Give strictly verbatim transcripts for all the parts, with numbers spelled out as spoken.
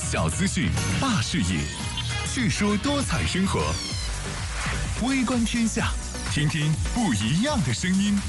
小资讯，大视野，叙说多彩生活。微观天下，听听不一样的声音。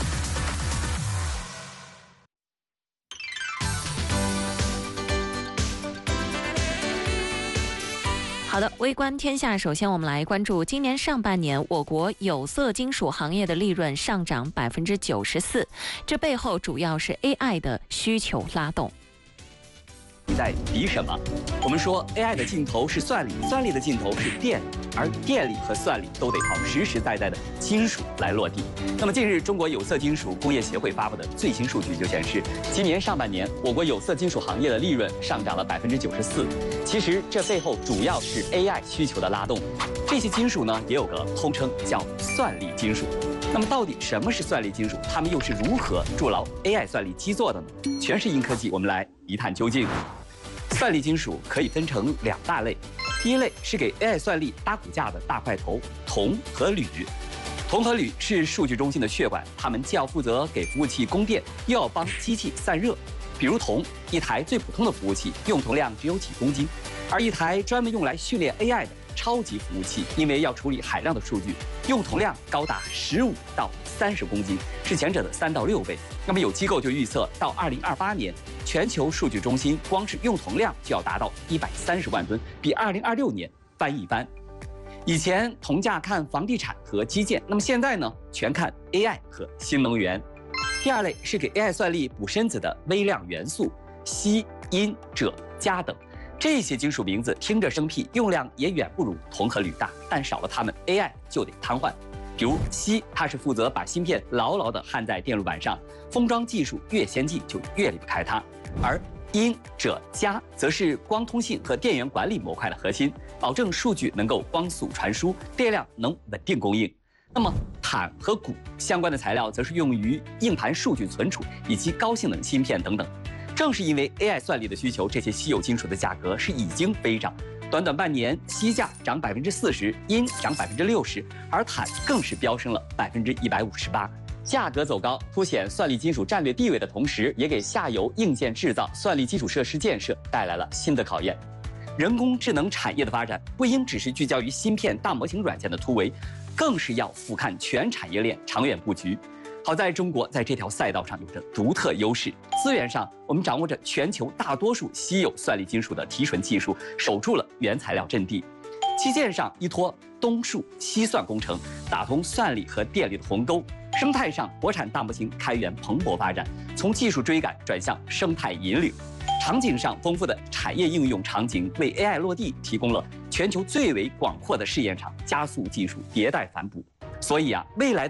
好的，微观天下，首先我们来关注今年上半年我国有色金属行业的利润上涨百分之九十四，这背后主要是 A I 的需求拉动。 你在比什么？我们说 A I 的尽头是算力，算力的尽头是电力，而电力和算力都得靠实实在在的金属来落地。那么近日，中国有色金属工业协会发布的最新数据就显示，今年上半年我国有色金属行业的利润上涨了百分之九十四。其实这背后主要是 A I 需求的拉动。这些金属呢，也有个通称叫算力金属。那么到底什么是算力金属？它们又是如何筑牢 A I 算力基座的呢？全是硬科技，我们来一探究竟。算力金属可以分成两大类，第一类是给 A I 算力搭骨架的大块头，铜和铝。铜和铝是数据中心的血管，它们既要负责给服务器供电，又要帮机器散热。比如铜，一台最普通的服务器用铜量只有几公斤，而一台专门用来训练 A I 的超级服务器，因为要处理海量的数据，用铜量高达十五到三十公斤，是前者的三到六倍。那么有机构就预测，到二零二八年，全球数据中心光是用铜量就要达到一百三十万吨，比二零二六年翻一番。以前铜价看房地产和基建，那么现在呢，全看 A I 和新能源。第二类是给 A I 算力补身子的微量元素，锡、铟、锗、镓等。这些金属名字听着生僻，用量也远不如铜和铝大，但少了它们 ，A I 就得瘫痪。比如锡，它是负责把芯片牢牢地焊在电路板上，封装技术越先进就越离不开它。而铟、锗、镓则是光通信和电源管理模块的核心，保证数据能够光速传输，电量能稳定供应。那么钽和钴相关的材料则是用于硬盘数据存储以及高性能芯片等等。正是因为 A I 算力的需求，这些稀有金属的价格是已经飞涨。短短半年，锡价涨百分之四十，铟涨百分之六十，而钽更是飙升了百分之一百五十八。价格走高，凸显算力金属战略地位的同时，也给下游硬件制造、算力基础设施建设带来了新的考验。人工智能产业的发展不应只是聚焦于芯片、大模型软件的突围，更是要俯瞰全产业链，长远布局。好在中国在这条赛道上有着独特优势，资源上我们掌握着全球大多数稀有算力金属的提纯技术，守住了原材料阵地；基建上依托东数西算工程，打通算力和电力的鸿沟；生态上国产大模型开源蓬勃发展，从技术追赶转向生态引领；场景上丰富的产业应用场景为 A I 落地提供了全球最为广阔的试验场，加速技术迭代反哺。所以啊，未来